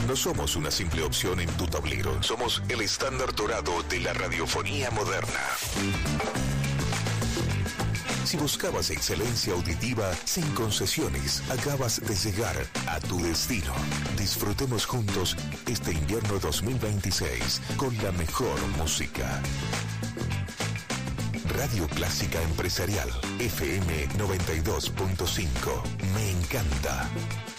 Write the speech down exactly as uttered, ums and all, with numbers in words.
No somos una simple opción en tu tablero. Somos el estándar dorado de la radiofonía moderna. Si buscabas excelencia auditiva sin concesiones, acabas de llegar a tu destino. Disfrutemos juntos este invierno dos mil veintiséis con la mejor música. Radio Clásica Empresarial, F M noventa y dos punto cinco. Me encanta.